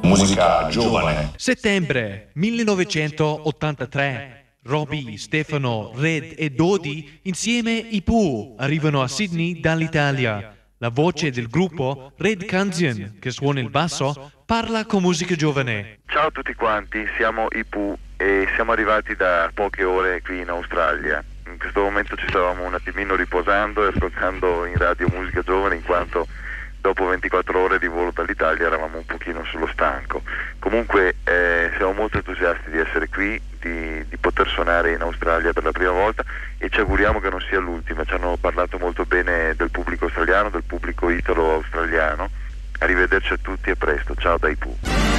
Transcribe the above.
Musica giovane. Settembre 1983. Robbie, Stefano, Red e Dodi insieme i Pooh arrivano a Sydney dall'Italia. La voce del gruppo, Red Kanzian, che suona il basso, parla con musica giovane. Ciao a tutti quanti, siamo i Pooh e siamo arrivati da poche ore qui in Australia. In questo momento ci stavamo un attimino riposando e ascoltando in radio musica giovane, in quanto dopo 24 ore di volo dall'Italia eravamo un pochino sullo stanco. Comunque siamo molto entusiasti di essere qui, di poter suonare in Australia per la prima volta e ci auguriamo che non sia l'ultima. Ci hanno parlato molto bene del pubblico australiano, del pubblico italo-australiano. Arrivederci a tutti e presto, ciao dai Pooh.